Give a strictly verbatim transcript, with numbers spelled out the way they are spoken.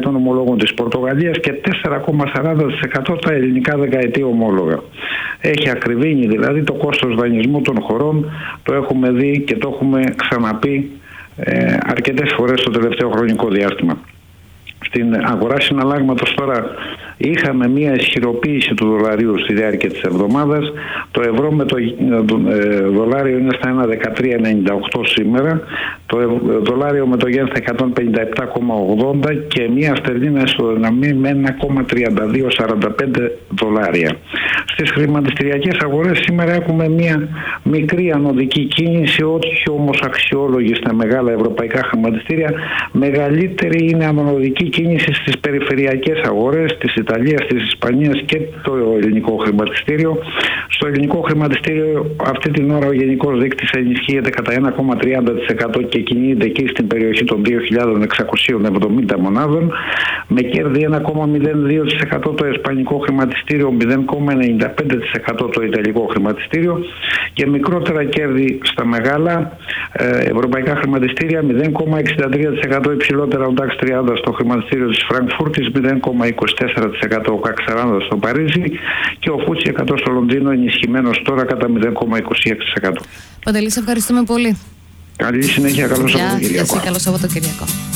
των ομολόγων της Πορτογαλίας και τέσσερα κόμμα σαράντα τοις εκατό τα ελληνικά δεκαετή ομόλογα. Έχει ακριβήνει δηλαδή το κόστος δανεισμού των χωρών, το έχουμε δει και το έχουμε ξαναπεί ε, αρκετές φορές στο τελευταίο χρονικό διάστημα. Στην αγορά συναλλάγματος τώρα είχαμε μια ισχυροποίηση του δολαρίου στη διάρκεια της εβδομάδας. Το ευρώ με το δολάριο είναι στα ένα κόμμα δεκατρία ενενήντα οκτώ σήμερα, το δολάριο με το γεν στα εκατόν πενήντα επτά κόμμα ογδόντα και μια στερλίνα ισοδυναμεί με ένα κόμμα τριάντα δύο σαράντα πέντε δολάρια. Στις χρηματιστηριακές αγορές σήμερα έχουμε μια μικρή ανωδική κίνηση, όχι όμως αξιόλογη στα μεγάλα ευρωπαϊκά χρηματιστήρια. Μεγαλύτερη είναι ανωδική κίνηση στις περιφερειακές αγορές της Ιταλίας, της Ισπανίας και το ελληνικό χρηματιστήριο. Στο ελληνικό χρηματιστήριο αυτή την ώρα ο γενικός δείκτης ενισχύεται κατά ένα κόμμα τριάντα τοις εκατό και κινείται εκεί στην περιοχή των δύο χιλιάδες εξακόσιες εβδομήντα μονάδων, με κέρδη ένα κόμμα μηδέν δύο τοις εκατό το ισπανικό χρηματιστήριο, μηδέν κόμμα ενενήντα πέντε τοις εκατό το ιταλικό χρηματιστήριο και μικρότερα κέρδη στα μεγάλα ε, ευρωπαϊκά χρηματιστήρια, μηδέν κόμμα εξήντα τρία τοις εκατό υψηλότερα ο νταξ τριάντα στο χρηματιστήριο της Φραγκφούρτης, μηδέν κόμμα είκοσι τέσσερα τοις εκατό ο κακ σαράντα στο Παρίσι και ο φούτσι εκατό στο Λονδίνο ενισχυμένος τώρα κατά μηδέν κόμμα είκοσι έξι τοις εκατό. Παντελή, σε ευχαριστούμε πολύ. Καλή συνέχεια, καλό Σαββατοκυριακό. Καλό Σαββατοκυριακό.